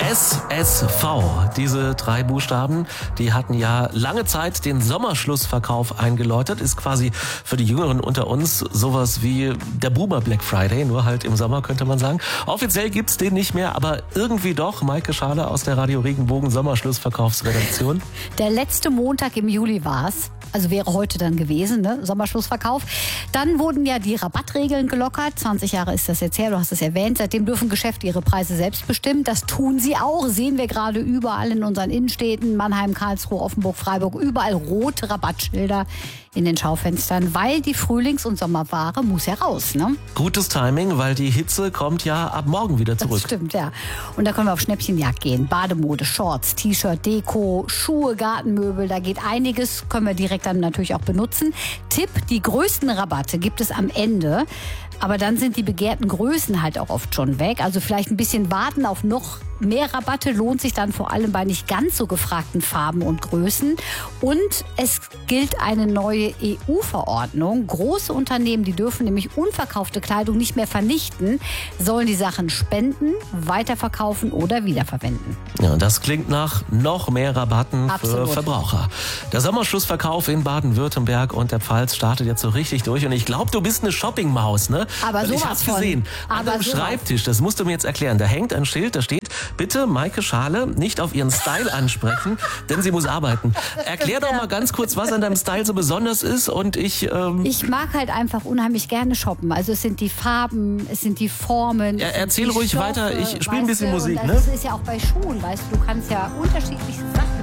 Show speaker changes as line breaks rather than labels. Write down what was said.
SSV. Diese 3 Buchstaben, die hatten ja lange Zeit den Sommerschlussverkauf eingeläutet. Ist quasi für die Jüngeren unter uns sowas wie der Boomer Black Friday, nur halt im Sommer, könnte man sagen. Offiziell gibt's den nicht mehr, aber irgendwie doch. Maike Schale aus der Radio Regenbogen Sommerschlussverkaufsredaktion.
Der letzte Montag im Juli war's. Also wäre heute dann gewesen, ne? Sommerschlussverkauf. Dann wurden ja die Rabattregeln gelockert. 20 Jahre ist das jetzt her, du hast es erwähnt. Seitdem dürfen Geschäfte ihre Preise selbst bestimmen. Das tun sie auch. Sehen wir gerade überall in unseren Innenstädten. Mannheim, Karlsruhe, Offenburg, Freiburg. Überall rote Rabattschilder in den Schaufenstern. Weil die Frühlings- und Sommerware muss ja raus, ne?
Gutes Timing, weil die Hitze kommt ja ab morgen wieder zurück.
Das stimmt, ja. Und da können wir auf Schnäppchenjagd gehen. Bademode, Shorts, T-Shirt, Deko, Schuhe, Gartenmöbel. Da geht einiges. Können wir direkt dann natürlich auch benutzen. Tipp, die größten Rabatte gibt es am Ende. Aber dann sind die begehrten Größen halt auch oft schon weg. Also vielleicht ein bisschen warten auf noch mehr Rabatte lohnt sich dann vor allem bei nicht ganz so gefragten Farben und Größen. Und es gilt eine neue EU-Verordnung. Große Unternehmen, die dürfen nämlich unverkaufte Kleidung nicht mehr vernichten, sollen die Sachen spenden, weiterverkaufen oder wiederverwenden.
Ja, das klingt nach noch mehr Rabatten
Absolut.
für Verbraucher. Der Sommerschlussverkauf in Baden-Württemberg und der Pfalz startet jetzt so richtig durch. Und ich glaube, du bist eine Shoppingmaus, ne?
Aber
weil ich
sowas
hab's
von.
gesehen. An deinem Schreibtisch, das musst du mir jetzt erklären. Da hängt ein Schild, da steht: Bitte Maike Schale nicht auf ihren Style ansprechen, denn sie muss arbeiten. Erklär doch mal ganz kurz, was an deinem Style so besonders ist. Und ich
mag halt einfach unheimlich gerne shoppen. Also es sind die Farben, es sind die Formen.
Erzähl ruhig
Stoffe,
weiter, ich spiele ein bisschen
weißt du,
Musik,
und
ne?
das ist ja auch bei Schuhen, weißt du, du kannst ja unterschiedliche Sachen